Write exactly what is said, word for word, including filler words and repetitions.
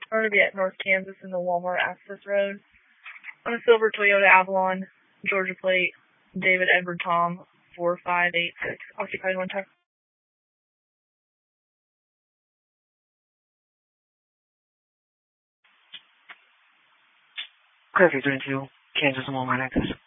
I'm going to be at North Kansas in the Walmart Access Road on a silver Toyota Avalon, Georgia plate, David Edward Tom, four five eight six, occupied one time. Curfew twenty-two, Kansas and Walmart Access.